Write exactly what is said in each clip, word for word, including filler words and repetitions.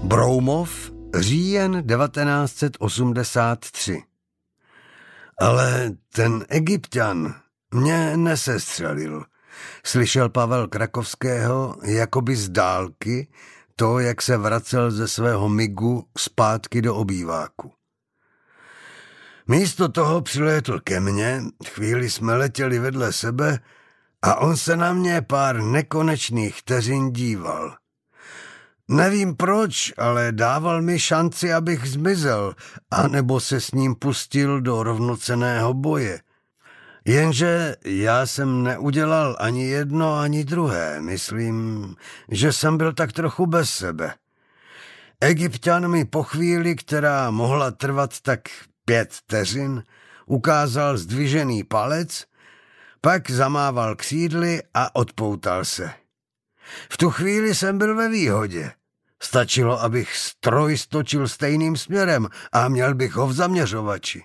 Broumov, říjen devatenáct set osmdesát tři. Ale ten Egypťan mě nesestřelil. Slyšel Pavel Krakovského jakoby z dálky to, jak se vracel ze svého migu zpátky do obýváku. Místo toho přilétl ke mně, chvíli jsme letěli vedle sebe a on se na mě pár nekonečných vteřin díval. Nevím proč, ale dával mi šanci, abych zmizel, anebo se s ním pustil do rovnocenného boje. Jenže já jsem neudělal ani jedno, ani druhé. Myslím, že jsem byl tak trochu bez sebe. Egypťan mi po chvíli, která mohla trvat tak pět vteřin, ukázal zdvižený palec, pak zamával křídly a odpoutal se. V tu chvíli jsem byl ve výhodě. Stačilo, abych stroj stočil stejným směrem a měl bych ho v zaměřovači.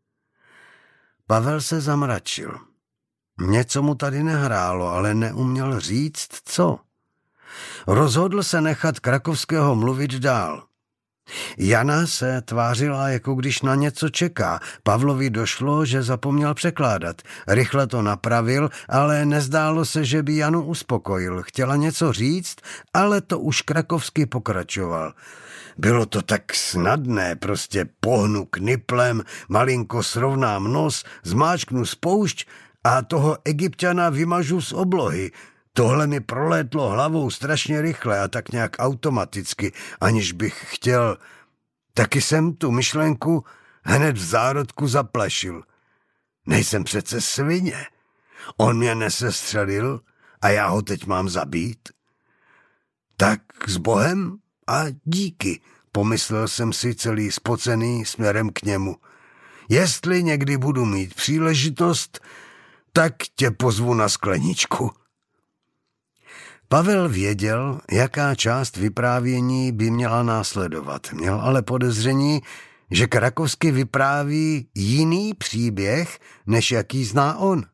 Pavel se zamračil. Něco mu tady nehrálo, ale neuměl říct, co. Rozhodl se nechat Krakovského mluvit dál. Jana se tvářila, jako když na něco čeká. Pavlovi došlo, že zapomněl překládat. Rychle to napravil, ale nezdálo se, že by Janu uspokojil. Chtěla něco říct, ale to už Krakovský pokračoval. Bylo to tak snadné, prostě pohnu kniplem, malinko srovnám nos, zmáčknu spoušť a toho Egypťana vymažu z oblohy. Tohle mi prolétlo hlavou strašně rychle a tak nějak automaticky, aniž bych chtěl. Taky jsem tu myšlenku hned v zárodku zaplašil. Nejsem přece svině. On mě nesestřelil a já ho teď mám zabít. Tak s Bohem a díky, pomyslel jsem si celý spocený směrem k němu. Jestli někdy budu mít příležitost, tak tě pozvu na skleničku. Pavel věděl, jaká část vyprávění by měla následovat. Měl ale podezření, že Krakovský vypráví jiný příběh, než jaký zná on.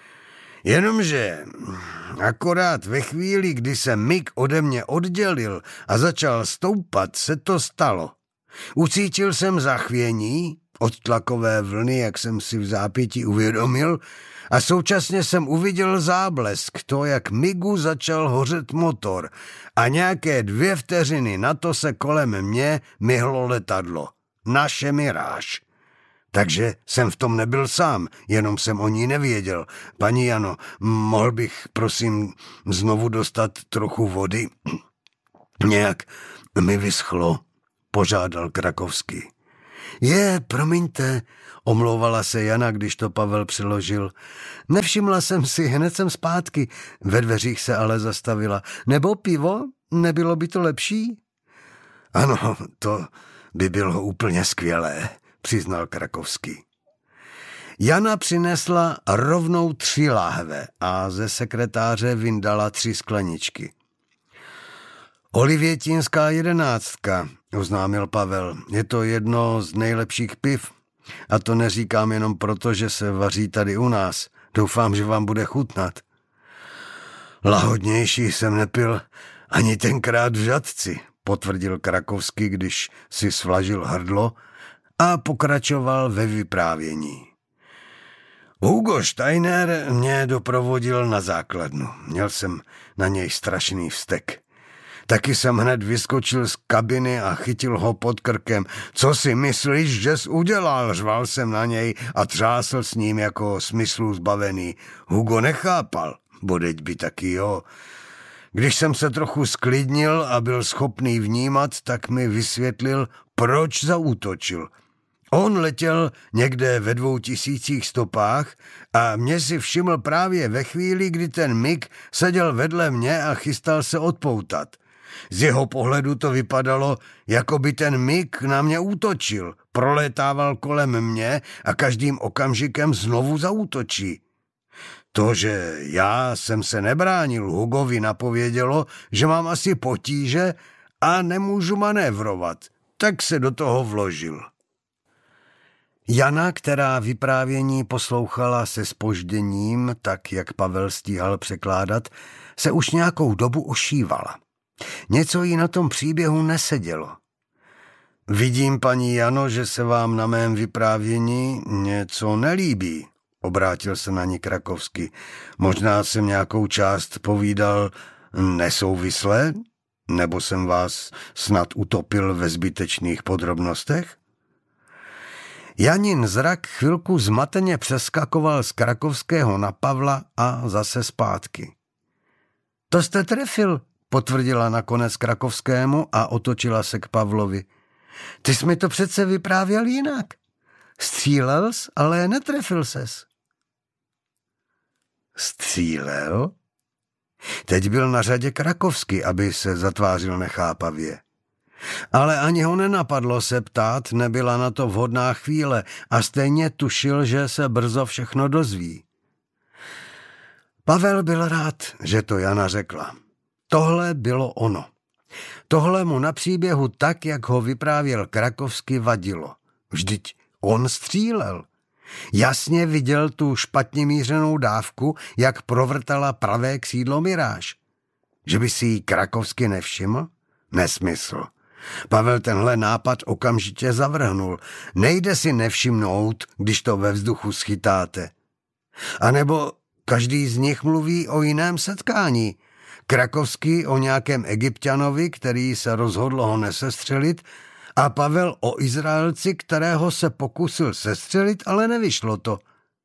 Jenomže akorát ve chvíli, kdy se mig ode mě oddělil a začal stoupat, se to stalo. Ucítil jsem zachvění od tlakové vlny, jak jsem si v zápětí uvědomil, a současně jsem uviděl záblesk, to, jak migu začal hořet motor a nějaké dvě vteřiny na to se kolem mě myhlo letadlo. Naše miráž. Takže jsem v tom nebyl sám, jenom jsem o ní nevěděl. Paní Jano, mohl bych, prosím, znovu dostat trochu vody? Nějak mi vyschlo, požádal Krakovský. Je, promiňte, omlouvala se Jana, když to Pavel přiložil. Nevšimla jsem si, hned jsem zpátky. Ve dveřích se ale zastavila. Nebo pivo? Nebylo by to lepší? Ano, to by bylo úplně skvělé, přiznal Krakovský. Jana přinesla rovnou tři láhve a ze sekretáře vyndala tři skleničky. Olivětínská jedenáctka, oznámil Pavel. Je to jedno z nejlepších piv. A to neříkám jenom proto, že se vaří tady u nás. Doufám, že vám bude chutnat. Lahodnější jsem nepil ani tenkrát v Žatci, potvrdil Krakovský, když si svlažil hrdlo a pokračoval ve vyprávění. Hugo Steiner mě doprovodil na základnu. Měl jsem na něj strašný vztek. Taky jsem hned vyskočil z kabiny a chytil ho pod krkem. Co si myslíš, že jsi udělal? Řval jsem na něj a třásl s ním jako smyslu zbavený. Hugo nechápal, bodeď by taky jo. Když jsem se trochu sklidnil a byl schopný vnímat, tak mi vysvětlil, proč zaútočil. On letěl někde ve dvou tisících stopách a mě si všiml právě ve chvíli, kdy ten mig seděl vedle mě a chystal se odpoutat. Z jeho pohledu to vypadalo, jako by ten mig na mě útočil, prolétával kolem mě a každým okamžikem znovu zaútočí. To, že já jsem se nebránil, Hugovi napovědělo, že mám asi potíže a nemůžu manévrovat, tak se do toho vložil. Jana, která vyprávění poslouchala se zpožděním, tak jak Pavel stíhal překládat, se už nějakou dobu ošívala. Něco jí na tom příběhu nesedělo. Vidím, paní Jano, že se vám na mém vyprávění něco nelíbí, obrátil se na ní Krakovský. Možná jsem nějakou část povídal nesouvisle, nebo jsem vás snad utopil ve zbytečných podrobnostech? Janin zrak chvilku zmateně přeskakoval z Krakovského na Pavla a zase zpátky. To jste trefil, potvrdila nakonec Krakovskému a otočila se k Pavlovi. Ty jsi mi to přece vyprávěl jinak. Střílel jsi, ale netrefil ses. Střílel? Teď byl na řadě Krakovský, aby se zatvářil nechápavě. Ale ani ho nenapadlo se ptát, nebyla na to vhodná chvíle a stejně tušil, že se brzo všechno dozví. Pavel byl rád, že to Jana řekla. Tohle bylo ono. Tohle mu na příběhu tak, jak ho vyprávěl Krakovský, vadilo. Vždyť on střílel. Jasně viděl tu špatně mířenou dávku, jak provrtala pravé křídlo Miráž. Že by si ji Krakovský nevšiml? Nesmysl. Pavel tenhle nápad okamžitě zavrhnul. Nejde si nevšimnout, když to ve vzduchu schytáte. A nebo každý z nich mluví o jiném setkání. Krakovský o nějakém Egypťanovi, který se rozhodl ho nesestřelit, a Pavel o Izraelci, kterého se pokusil sestřelit, ale nevyšlo to.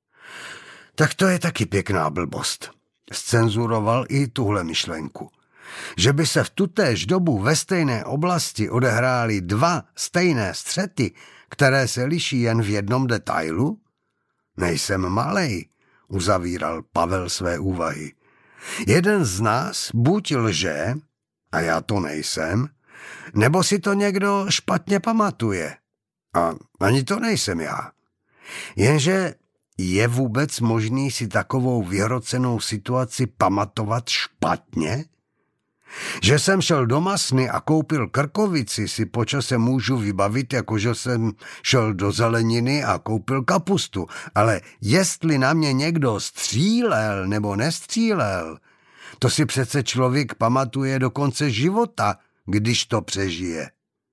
Tak to je taky pěkná blbost. Zcenzuroval i tuhle myšlenku. Že by se v tutéž dobu ve stejné oblasti odehrály dva stejné střety, které se liší jen v jednom detailu? Nejsem malej, uzavíral Pavel své úvahy. Jeden z nás buď lže, a já to nejsem, nebo si to někdo špatně pamatuje. A ani to nejsem já. Jenže je vůbec možný si takovou vyhrocenou situaci pamatovat špatně? Že jsem šel do Masny a koupil krkovici, si po čase můžu vybavit, jakože jsem šel do zeleniny a koupil kapustu. Ale jestli na mě někdo střílel nebo nestřílel, to si přece člověk pamatuje do konce života, když to přežije.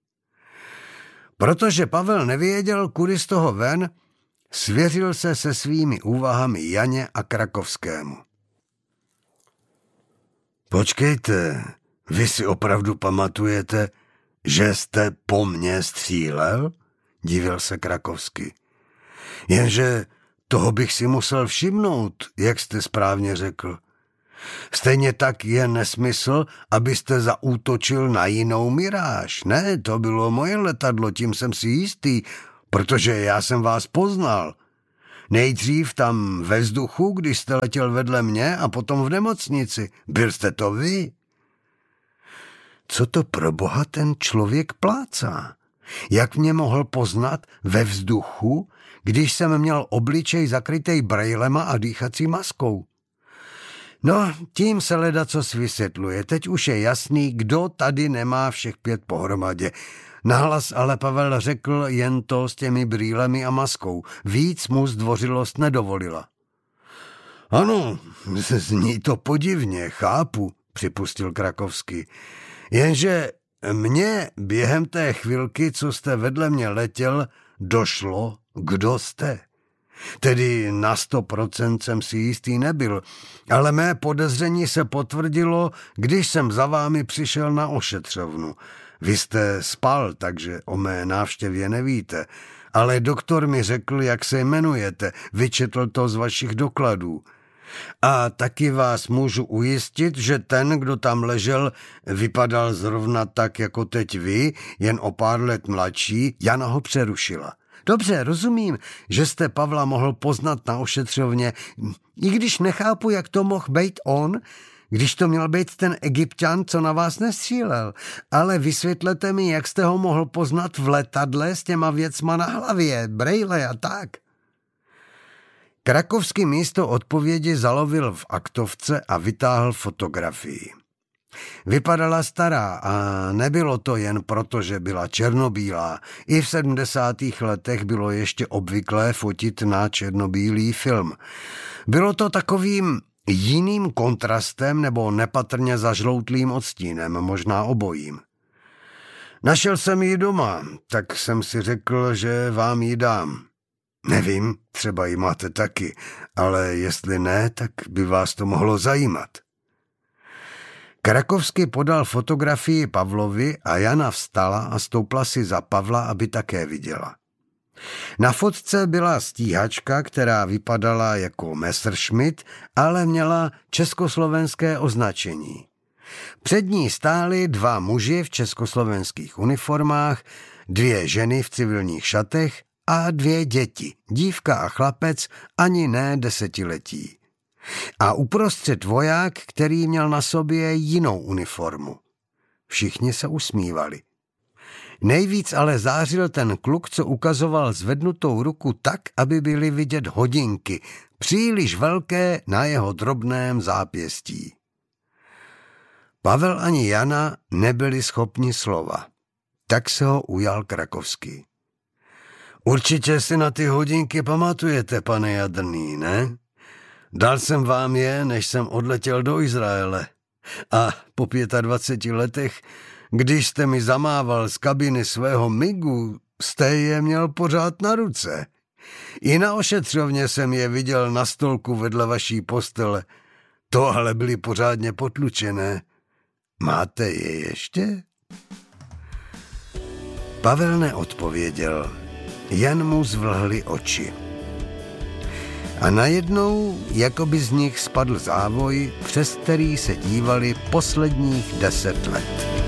Protože Pavel nevěděl, kudy z toho ven, svěřil se se svými úvahami Janě a Krakovskému. Počkejte, vy si opravdu pamatujete, že jste po mně střílel? Divil se Krakovský. Jenže toho bych si musel všimnout, jak jste správně řekl. Stejně tak je nesmysl, abyste zaútočil na jinou Miráž. Ne, to bylo moje letadlo, tím jsem si jistý, protože já jsem vás poznal. Nejdřív tam ve vzduchu, když jste letěl vedle mě, a potom v nemocnici. Byl jste to vy? Co to pro boha ten člověk plácá? Jak mě mohl poznat ve vzduchu, když jsem měl obličej zakrytej brejlema a dýchací maskou? No, tím se ledacos vysvětluje. Teď už je jasný, kdo tady nemá všech pět pohromadě. Nahlas ale Pavel řekl jen to s těmi brýlemi a maskou. Víc mu zdvořilost nedovolila. Ano, zní to podivně, chápu, připustil Krakovský. Jenže mně během té chvilky, co jste vedle mě letěl, došlo, kdo jste. Tedy na sto procent jsem si jistý nebyl, ale mé podezření se potvrdilo, když jsem za vámi přišel na ošetřovnu. Vy jste spal, takže o mé návštěvě nevíte, ale doktor mi řekl, jak se jmenujete, vyčetl to z vašich dokladů. A taky vás můžu ujistit, že ten, kdo tam ležel, vypadal zrovna tak, jako teď vy, jen o pár let mladší. Jana ho přerušila. Dobře, rozumím, že jste Pavla mohl poznat na ošetřovně, i když nechápu, jak to mohl být on, když to měl být ten Egypťan, co na vás nestřílel. Ale vysvětlete mi, jak jste ho mohl poznat v letadle s těma věcma na hlavě, brejle a tak. Krakovský místo odpovědi zalovil v aktovce a vytáhl fotografii. Vypadala stará a nebylo to jen proto, že byla černobílá. I v sedmdesátých letech bylo ještě obvyklé fotit na černobílý film. Bylo to takovým jiným kontrastem nebo nepatrně zažloutlým odstínem, možná obojím. Našel jsem ji doma, tak jsem si řekl, že vám ji dám. Nevím, třeba ji máte taky, ale jestli ne, tak by vás to mohlo zajímat. Krakovský podal fotografii Pavlovi a Jana vstala a stoupla si za Pavla, aby také viděla. Na fotce byla stíhačka, která vypadala jako Messerschmitt, ale měla československé označení. Před ní stáli dva muži v československých uniformách, dvě ženy v civilních šatech a dvě děti, dívka a chlapec, ani ne desetiletí. A uprostřed voják, který měl na sobě jinou uniformu. Všichni se usmívali. Nejvíc ale zářil ten kluk, co ukazoval zvednutou ruku tak, aby byly vidět hodinky, příliš velké na jeho drobném zápěstí. Pavel ani Jana nebyli schopni slova. Tak se ho ujal Krakovský. Určitě si na ty hodinky pamatujete, pane Jadrný, ne? Dal jsem vám je, než jsem odletěl do Izraele. A po dvaceti pěti letech, když jste mi zamával z kabiny svého migu, jste je měl pořád na ruce. I na ošetřovně jsem je viděl na stolku vedle vaší postele. To ale byly pořádně potlučené. Máte je ještě? Pavel neodpověděl. Jan mu zvlhly oči. A najednou, jako by z nich spadl závoj, přes který se dívali posledních deset let.